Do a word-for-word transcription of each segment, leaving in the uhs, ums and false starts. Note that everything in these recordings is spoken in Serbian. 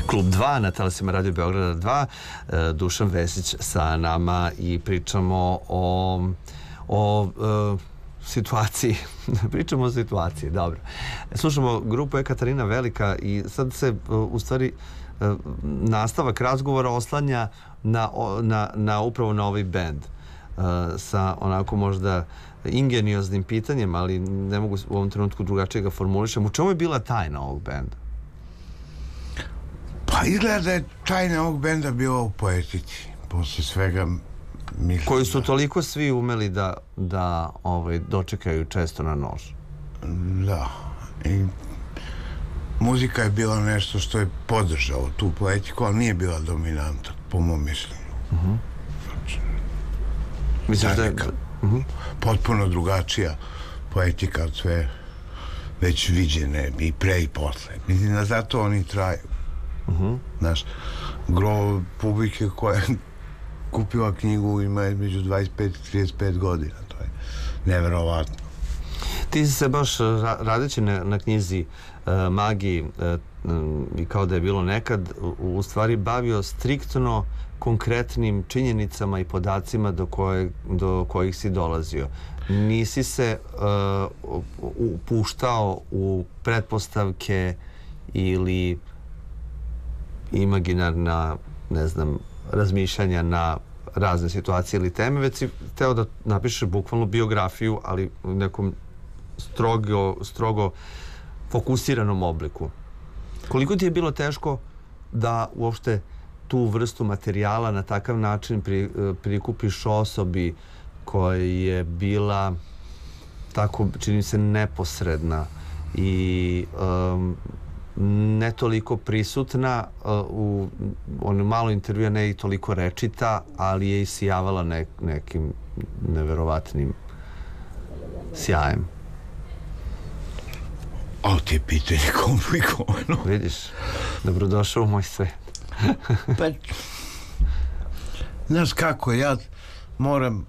Klub dva na talasima Radio Beograda dva. Dušan Vesić sa nama i pričamo o, o uh, situaciji. Pričamo o situaciji, dobro. Slušamo grupu Ekaterina Velika i sad se uh, u stvari uh, nastavak razgovora oslanja na, na, na upravo na ovaj band. Uh, sa onako možda ingenioznim pitanjem, ali ne mogu u ovom trenutku drugačije ga formulišem. U čemu je bila tajna ovog benda? Pa izgleda da je tajna ovog benda bila u poetici. Posle svega mislim... Koji su toliko svi umeli da, da ovaj, dočekaju često na nož. Da. I muzika je bila nešto što je podržalo tu poetiku, ali nije bila dominanta, po mom mišljenju. Uh-huh. Znači, misliš da je... Uh-huh. Potpuno drugačija poetika od sve već viđene i pre i posle. Mislim da zato oni traju. Uh-huh. Znaš, gro publike koja je kupila knjigu ima između dvadeset pet i trideset pet godina. To je neverovatno. Ti si se baš radeći na, na knjizi uh, Magiji i uh, kao da je bilo nekad u, u stvari bavio striktno konkretnim činjenicama i podacima do, koje, do kojih si dolazio. Nisi se uh, upuštao u pretpostavke ili imaginarna, ne znam, razmišljanja na razne situacije ili teme, već si hteo da napišeš bukvalno biografiju, ali u nekom strogo, strogo fokusiranom obliku. Koliko ti je bilo teško da uopšte tu vrstu materijala na takav način pri, prikupiš osobi koja je bila tako, čini se, neposredna i um, ne toliko prisutna uh, u onom malo intervjua, ne i toliko rečita, ali je isijavala ne, nekim neverovatnim sjajem. A ti je pitanje komplikovano. Vidiš, dobrodošao u moj svet. Pa, znaš kako, ja moram,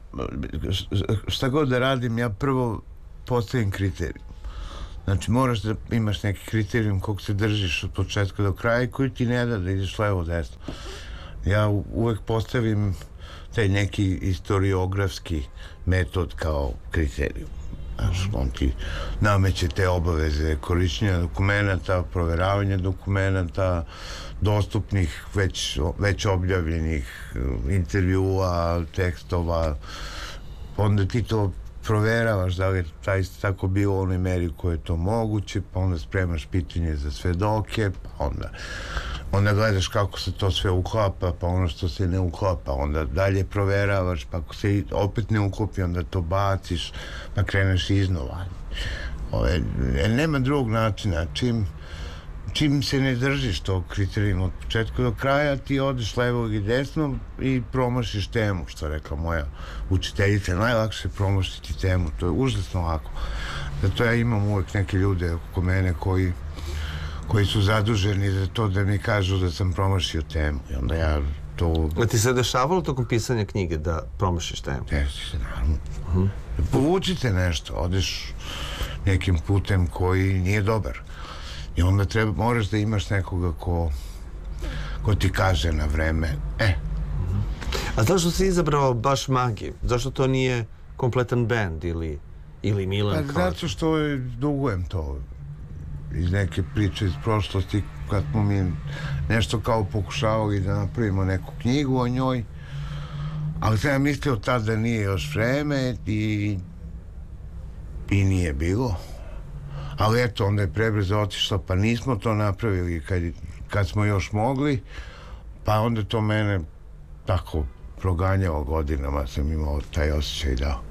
šta god da radim, ja prvo postavim kriterijum. Znači, moraš da imaš neki kriterijum kog se držiš od početka do kraja i koji ti ne da da ideš levo desno. Ja uvek postavim taj neki historiografski metod kao kriterijum. Znaš, on ti nameće te obaveze korišćenja dokumenta, proveravanja dokumenta, dostupnih, već, već objavljenih intervjua, tekstova. Onda ti to proveravaš da li je taj tako bilo u onoj meri u kojoj je to moguće, pa onda spremaš pitanje za svedoke, pa onda, onda gledaš kako se to sve uklapa, pa ono što se ne uklapa, onda dalje proveravaš, pa ako se opet ne uklopi, onda to baciš, pa kreneš iznova. Ove, nema drugog načina. Čim, čim se ne držiš tog kriterijuma od početka do kraja, ti odeš levo i desno i promašiš temu, što je rekla moja učiteljica. Najlakše je promašiti temu, to je užasno lako. Zato ja imam uvek neke ljude oko mene koji, koji su zaduženi za to da mi kažu da sam promašio temu. I onda ja to... A ti se dešavalo tokom pisanja knjige da promašiš temu? Desi se, naravno. Uh-huh. Povučite nešto, odeš nekim putem koji nije dobar. I onda treba, moraš da imaš nekoga ko, ko ti kaže na vreme, e. A zašto si izabrao baš Magiju? Zašto to nije kompletan band ili, ili Milan? Pa zato što je, dugujem to iz neke priče iz prošlosti, kad smo mi nešto kao pokušavali da napravimo neku knjigu o njoj, ali sam ja mislio tad da nije još vreme i, i nije bilo. Ali eto, onda je prebrzo otišlo, pa nismo to napravili kad, kad smo još mogli, pa onda to mene tako proganjalo godinama, sam imao taj osjećaj da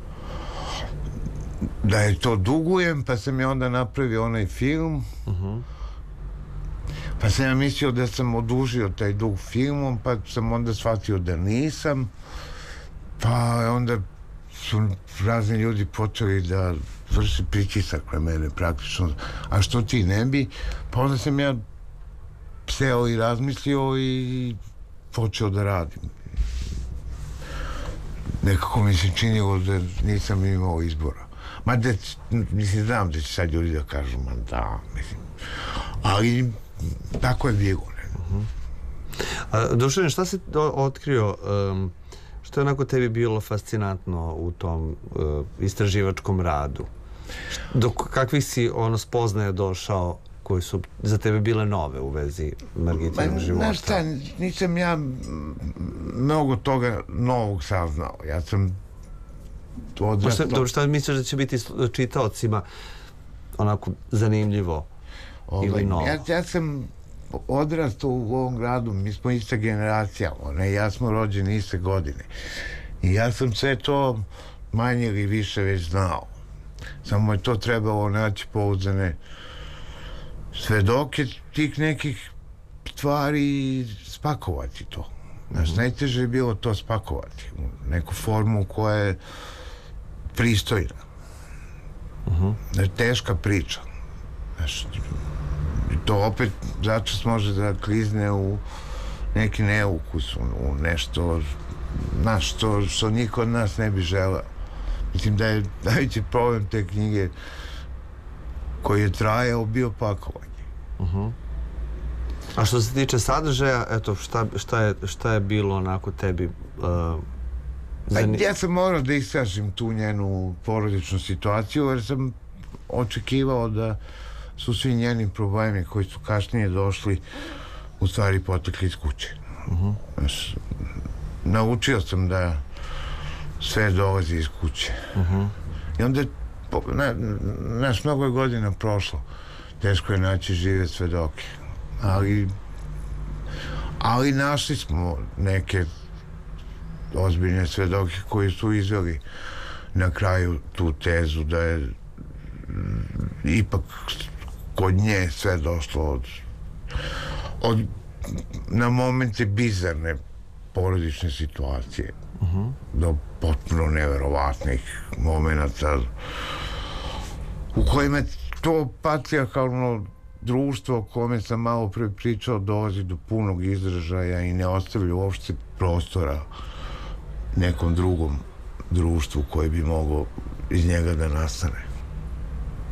da je to dugujem, pa sam ja onda napravio onaj film, uh-huh. Pa sam ja mislio da sam odužio taj dug filmom, pa sam onda shvatio da nisam, pa onda su razni ljudi počeli da vrši pritisak na mene praktično, a što ti ne bi, pa onda sam ja seo i razmislio i počeo da radim. Nekako mi se činilo da nisam imao izbora. Ma da, mislim, znam da će sad ljudi da kažu, ma da, mislim, ali tako je bilo, ne. Uh-huh. Dušan, šta si otkrio, um, što je onako tebi bilo fascinantno u tom uh, istraživačkom radu? Do kakvih si ono spoznaje došao koji su za tebe bile nove u vezi Margitinog života? Znaš šta, nisam ja mnogo toga novog saznao. Ja sam odrastao... Dobro, šta misliš da će biti čitaocima onako zanimljivo ili novo? Ja, ja sam odrastao u ovom gradu, mi smo ista generacija, one, ja smo rođeni iste godine. I ja sam sve to manje ili više već znao. Samo je to trebalo naći pouzdane svedoke tih nekih stvari i spakovati to. Znaš, najteže je bilo to spakovati u neku formu koja je pristojna. Uh-huh. Teška priča. Znaš, to opet začas može da klizne u neki neukus, u nešto, znaš, što, što niko od nas ne bi želeo. Mislim da je najveći problem te knjige koji je trajao bio pakovanje. Uh-huh. A što se tiče sadržaja, eto, šta, šta, je, šta je bilo onako tebi uh, zani... Ja sam morao da istražim tu njenu porodičnu situaciju, jer sam očekivao da su svi njeni problemi koji su kasnije došli u stvari potekli iz kuće. Uh-huh. Znaš, naučio sam da sve dolazi iz kuće. Uh-huh. I onda na, naš mnogo je godina prošlo, teško je naći žive svedoke, ali ali našli smo neke ozbiljne svedoke koji su izveli na kraju tu tezu da je ipak kod nje sve došlo od, od na momente bizarne porodične situacije. Uh-huh. Do potpuno neverovatnih momenata u kojima je to patrijarhalno društvo o kome sam malo pre pričao dolazi do punog izražaja i ne ostavlja uopšte prostora nekom drugom društvu koji bi moglo iz njega da nastane.